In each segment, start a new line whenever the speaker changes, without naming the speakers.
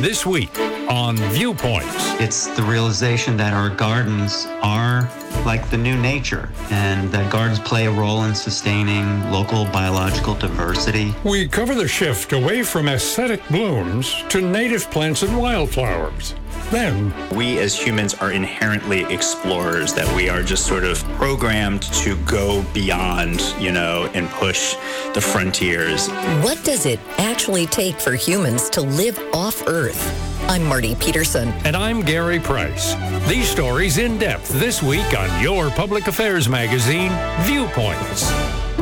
This week on Viewpoints.
It's the realization that our gardens are like the new nature, and that gardens play a role in sustaining local biological diversity.
We cover the shift away from aesthetic blooms to native plants and wildflowers. Then,
we as humans are inherently explorers, that we are just sort of programmed to go beyond, and push the frontiers.
What does it actually take for humans to live off Earth? I'm Marty Peterson.
And I'm Gary Price. These stories in depth this week on your public affairs magazine, Viewpoints.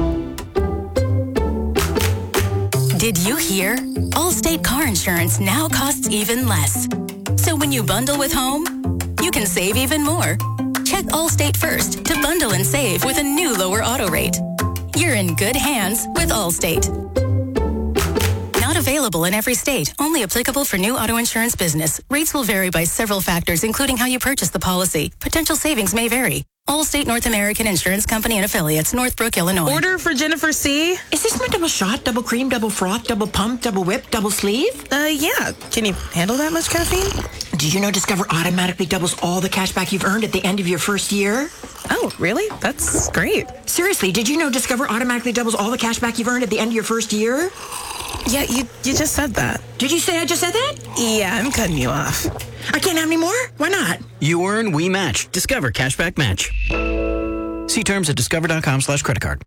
Did you hear? Allstate car insurance now costs even less. So when you bundle with home, you can save even more. Check Allstate first to bundle and save with a new lower auto rate. You're in good hands with Allstate. Not available in every state. Only applicable for new auto insurance business. Rates will vary by several factors, including how you purchase the policy. Potential savings may vary. Allstate North American Insurance Company and Affiliates, Northbrook, Illinois.
Order for Jennifer C.
Is this my double shot, double cream, double froth, double pump, double whip, double sleeve?
Yeah. Can you handle that much caffeine?
Did you know Discover automatically doubles all the cash back you've earned at the end of your first year?
Oh, really? That's great.
Seriously, did you know Discover automatically doubles all the cash back you've earned at the end of your first year?
Yeah, you just said that.
Did you say I just said that?
Yeah, I'm cutting you off.
I can't have any more? Why not?
You earn, we match. Discover Cashback Match. See terms at discover.com/creditcard.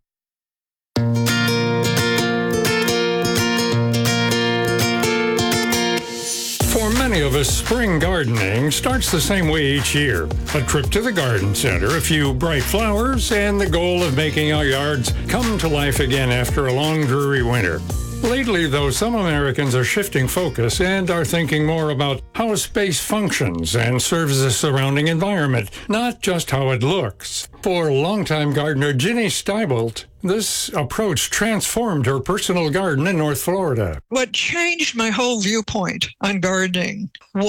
For many of us, spring gardening starts the same way each year. A trip to the garden center, a few bright flowers, and the goal of making our yards come to life again after a long, dreary winter. Lately, though, some Americans are shifting focus and are thinking more about how a space functions and serves the surrounding environment, not just how it looks. For longtime gardener Ginny Steibolt, this approach transformed her personal garden in North Florida.
What changed my whole viewpoint on gardening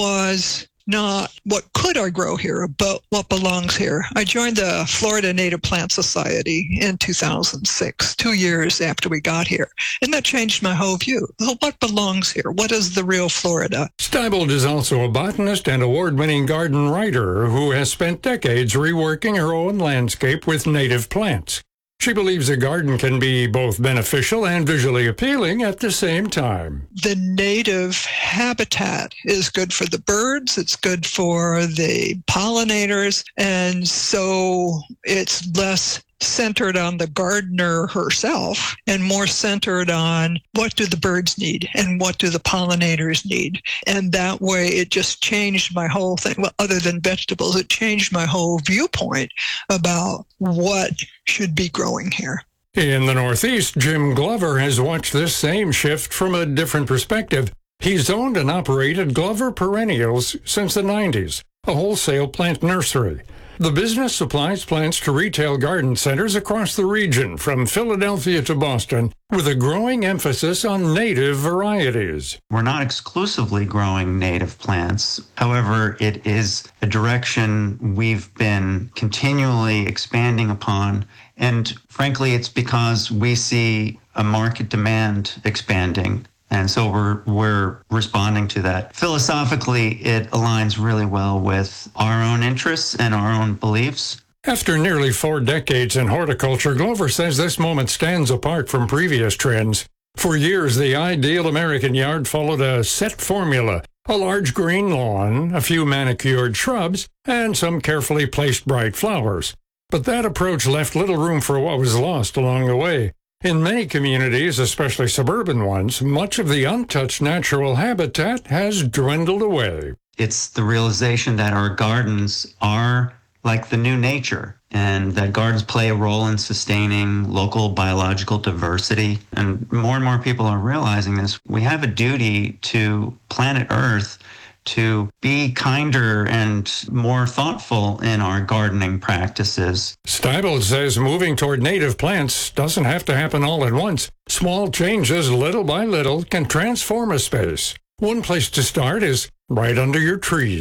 was not what could I grow here, but what belongs here. I joined the Florida Native Plant Society in 2006, 2 years after we got here. And that changed my whole view. Well, what belongs here? What is the real Florida?
Steibolt is also a botanist and award-winning garden writer who has spent decades reworking her own landscape with native plants. She believes a garden can be both beneficial and visually appealing at the same time.
The native habitat is good for the birds, it's good for the pollinators, and so it's less centered on the gardener herself and more centered on what do the birds need and what do the pollinators need. And that way it just changed my whole thing. Well, other than vegetables, it changed my whole viewpoint about what should be growing here.
In the Northeast, Jim Glover has watched this same shift from a different perspective. He's owned and operated Glover Perennials since the 90s, a wholesale plant nursery. The business supplies plants to retail garden centers across the region, from Philadelphia to Boston, with a growing emphasis on native varieties.
We're not exclusively growing native plants. However, it is a direction we've been continually expanding upon. And frankly, it's because we see a market demand expanding. And so we're responding to that. Philosophically, it aligns really well with our own interests and our own beliefs.
After nearly 4 decades in horticulture, Glover says this moment stands apart from previous trends. For years, the ideal American yard followed a set formula: a large green lawn, a few manicured shrubs, and some carefully placed bright flowers. But that approach left little room for what was lost along the way. In many communities, especially suburban ones, much of the untouched natural habitat has dwindled away.
It's the realization that our gardens are like the new nature, and that gardens play a role in sustaining local biological diversity. And more people are realizing this. We have a duty to planet Earth to be kinder and more thoughtful in our gardening practices.
Steibolt says moving toward native plants doesn't have to happen all at once. Small changes, little by little, can transform a space. One place to start is right under your trees.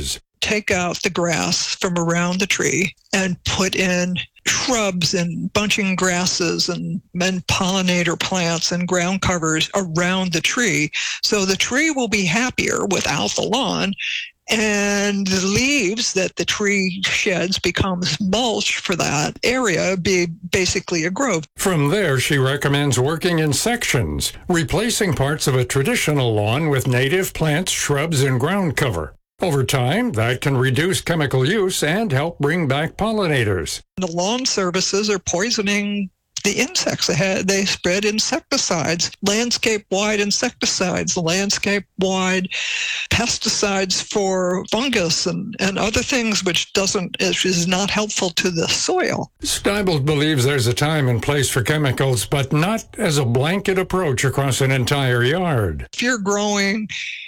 take out the grass from around the tree and put in shrubs and bunching grasses and pollinator plants and ground covers around the tree. So the tree will be happier without the lawn, and the leaves that the tree sheds becomes mulch for that area, be basically a grove.
From there, she recommends working in sections, replacing parts of a traditional lawn with native plants, shrubs, and ground cover. Over time, that can reduce chemical use and help bring back pollinators.
The lawn services are poisoning the insects. They spread insecticides, landscape-wide insecticides, landscape-wide pesticides for fungus and other things, which is not helpful to the soil.
Stiebel believes there's a time and place for chemicals, but not as a blanket approach across an entire yard.
If you're growing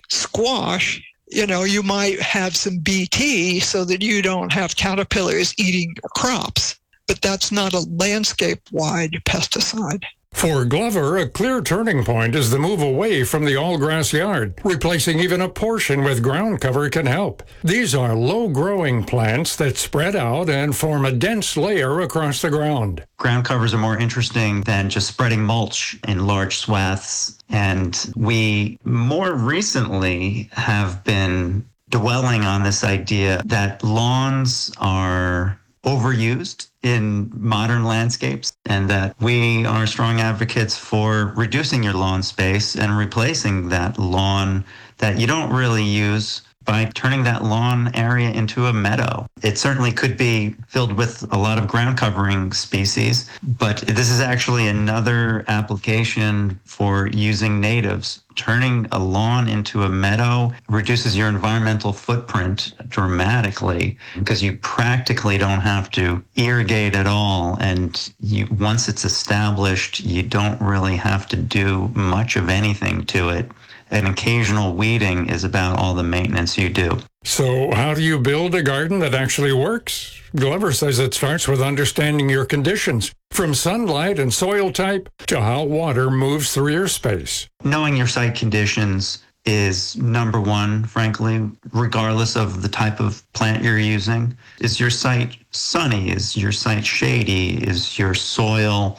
squash, you might have some BT so that you don't have caterpillars eating your crops. But that's not a landscape-wide pesticide.
For Glover, a clear turning point is the move away from the all-grass yard. Replacing even a portion with ground cover can help. These are low-growing plants that spread out and form a dense layer across the ground.
Ground covers are more interesting than just spreading mulch in large swaths. And we more recently have been dwelling on this idea that lawns are overused in modern landscapes, and that we are strong advocates for reducing your lawn space and replacing that lawn that you don't really use by turning that lawn area into a meadow. It certainly could be filled with a lot of ground covering species, but this is actually another application for using natives. Turning a lawn into a meadow reduces your environmental footprint dramatically because you practically don't have to irrigate at all. And once it's established, you don't really have to do much of anything to it. An occasional weeding is about all the maintenance you do.
So how do you build a garden that actually works? Glover says it starts with understanding your conditions, from sunlight and soil type to how water moves through your space.
Knowing your site conditions is number one, frankly, regardless of the type of plant you're using. Is your site sunny? Is your site shady? Is your soil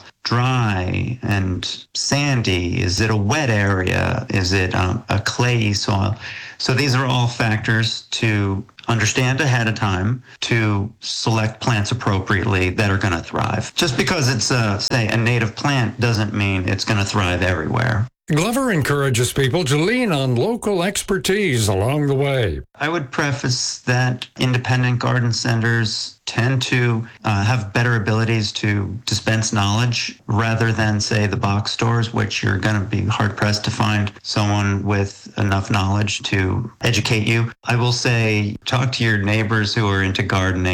dry and sandy? Is it a wet area? Is it a clayey soil? So these are all factors to understand ahead of time to select plants appropriately that are going to thrive. Just because it's, say, a native plant doesn't mean it's going to thrive everywhere.
Glover encourages people to lean on local expertise along the way.
I would preface that independent garden centers tend to have better abilities to dispense knowledge rather than, say, the box stores, which you're going to be hard-pressed to find someone with enough knowledge to educate you. I will say, talk to your neighbors who are into gardening.